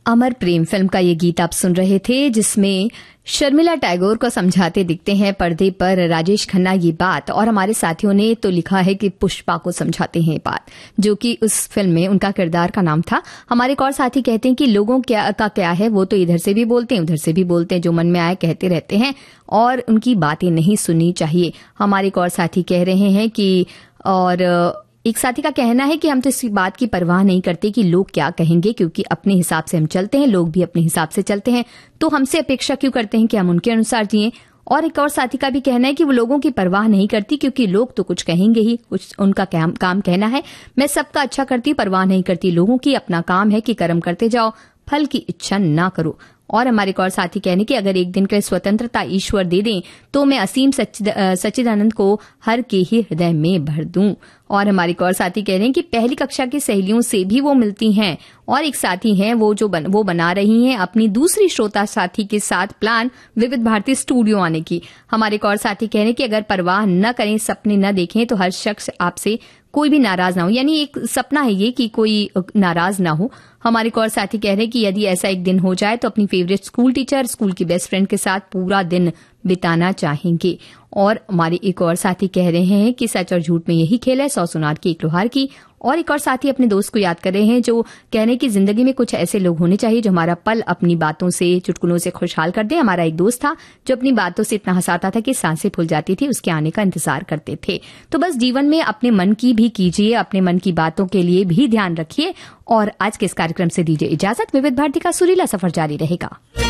अमर प्रेम film का ये गीत आप सुन रहे थे, जिसमें शर्मिला टैगोर को समझाते दिखते हैं पर्दे पर राजेश खन्ना ये बात, और हमारे साथियों ने तो लिखा है कि पुष्पा को समझाते हैं ये बात, जो कि उस फिल्म में उनका किरदार का नाम था। हमारे एक और साथी कहते हैं कि लोगों का क्या है, वो तो इधर से भी बोलते हैं उधर से भी बोलते हैं, जो मन में आए कहते रहते हैं और उनकी बातें नहीं सुननी चाहिए। हमारे एक और साथी कह रहे हैं कि, और एक साथी का कहना है कि हम तो इस बात की परवाह नहीं करते कि लोग क्या कहेंगे, क्योंकि अपने हिसाब से हम चलते हैं, लोग भी अपने हिसाब से चलते हैं, तो हमसे अपेक्षा क्यों करते हैं कि हम उनके अनुसार जिएं। और एक और साथी का भी कहना है कि वो लोगों की परवाह नहीं करती, क्योंकि लोग तो कुछ कहेंगे ही, कुछ उनका काम कहना है। मैं सबका अच्छा करती, परवाह नहीं करती लोगों की, अपना काम है कि कर्म करते जाओ, फल की इच्छा ना करो। और हमारे एक और साथी कहने कि अगर एक दिन के लिए स्वतंत्रता ईश्वर दे दें तो मैं असीम सच्चिदानंद को हर के ही हृदय में भर दूं। और हमारे एक और साथी कह रहे हैं कि पहली कक्षा की सहेलियों से भी वो मिलती हैं। और एक साथी हैं वो बना रही हैं अपनी दूसरी श्रोता साथी के साथ प्लान विविध भारती स्टूडियो आने की। हमारे एक और साथी कह रहे हैं कि अगर परवाह न करें, सपने न देखें, तो हर शख्स आपसे कोई भी नाराज ना हो, यानी एक सपना है ये कि कोई नाराज ना हो। हमारे एक और साथी कह रहे हैं कि यदि ऐसा एक दिन हो जाए तो अपनी फेवरेट स्कूल टीचर, स्कूल की बेस्ट फ्रेंड के साथ पूरा दिन बिताना चाहेंगे। और हमारे एक और साथी कह रहे हैं कि सच और झूठ में यही खेल है, 100 सुनार की एक लोहार की। और एक और साथी अपने दोस्त को याद कर रहे हैं, जो कह रहे हैं कि जिंदगी में कुछ ऐसे लोग होने चाहिए जो हमारा पल अपनी बातों से, चुटकुलों से खुशहाल कर दे। हमारा एक दोस्त था जो अपनी बातों से इतना हंसाता था कि सांसें फूल जाती थी, उसके आने का इंतजार करते थे। तो बस जीवन में अपने मन की भी कीजिए, अपने मन की बातों के लिए भी ध्यान रखिए। और आज के इस कार्यक्रम से दीजिए इजाजत। विविध भारती का सुरीला सफर जारी रहेगा।